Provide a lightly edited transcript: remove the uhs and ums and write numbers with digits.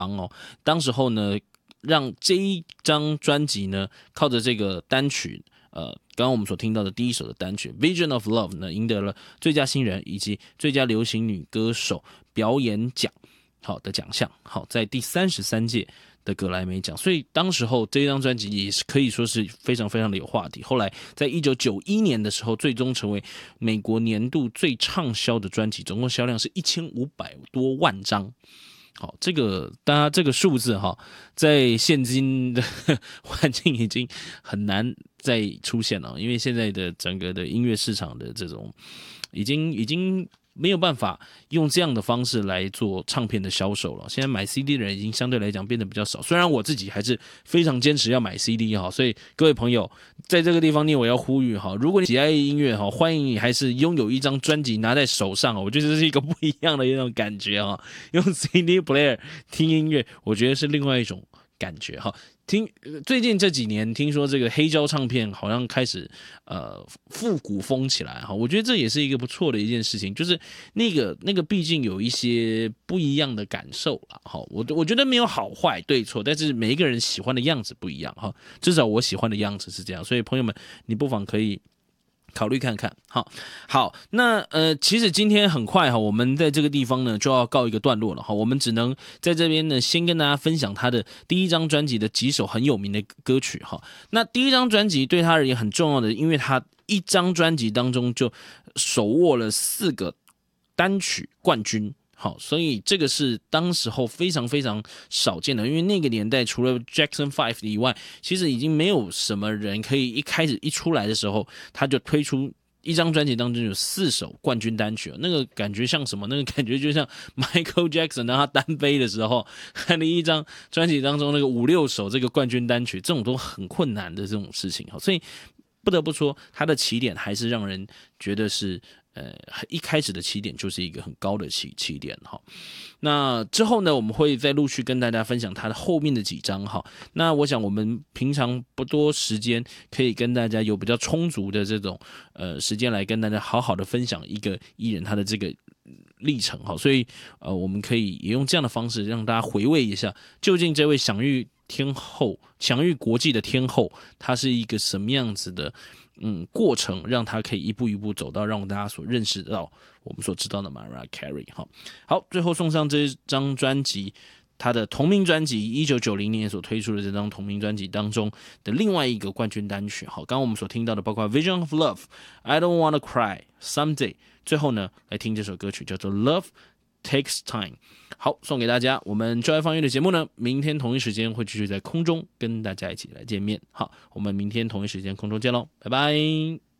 昂哦。当时候呢，让这一张专辑呢，靠着这个单曲，刚刚我们所听到的第一首的单曲《Vision of Love》呢，赢得了最佳新人以及最佳流行女歌手表演奖好的奖项。好，在第33届的格莱美奖，所以当时候这张专辑也是可以说是非常非常的有话题。后来在1991年的时候，最终成为美国年度最畅销的专辑，总共销量是1500多万张。好，这个大家这个数字哈，在现今的环境已经很难再出现了，因为现在的整个的音乐市场的这种已经没有办法用这样的方式来做唱片的销售了。现在买 CD 的人已经相对来讲变得比较少，虽然我自己还是非常坚持要买 CD 哈，所以各位朋友在这个地方我要呼吁哈，如果你喜爱音乐哈，欢迎你还是拥有一张专辑拿在手上，我觉得这是一个不一样的一种感觉哈。用 CD player 听音乐，我觉得是另外一种感觉哈。最近这几年听说这个黑胶唱片好像开始复古风起来哈，我觉得这也是一个不错的一件事情，就是那个毕竟有一些不一样的感受啦哈，我觉得没有好坏对错，但是每一个人喜欢的样子不一样哈，至少我喜欢的样子是这样，所以朋友们你不妨可以考虑看看。好，那其实今天很快哈，我们在这个地方呢就要告一个段落了哈，我们只能在这边呢先跟大家分享他的第一张专辑的几首很有名的歌曲哈。那第一张专辑对他而言很重要的，因为他一张专辑当中就手握了4个单曲冠军。好，所以这个是当时候非常非常少见的，因为那个年代除了 Jackson 5以外，其实已经没有什么人可以一开始一出来的时候，他就推出一张专辑当中有4首冠军单曲，那个感觉像什么？那个感觉就像 Michael Jackson 当他单飞的时候，看了一张专辑当中那个5、6首这个冠军单曲，这种都很困难的这种事情，所以不得不说，他的起点还是让人觉得是。一开始的起点就是一个很高的起点哈。那之后呢，我们会再陆续跟大家分享他的后面的几张哈。那我想我们平常不多时间可以跟大家有比较充足的这种时间来跟大家好好的分享一个艺人他的这个历程哈。所以我们可以也用这样的方式让大家回味一下，究竟这位享誉天后、享誉国际的天后，她是一个什么样子的过程，让他可以一步一步走到让大家所认识到我们所知道的 Mariah Carey 哈。好，最后送上这张专辑，他的同名专辑1990年所推出的这张同名专辑当中的另外一个冠军单曲。好，刚刚我们所听到的包括 Vision of Love、I Don't Wanna Cry、Someday， 最后呢来听这首歌曲叫做 Love Takes Time。好，送给大家。我们就爱放乐的节目呢，明天同一时间会继续在空中跟大家一起来见面。好，我们明天同一时间空中见喽，拜拜。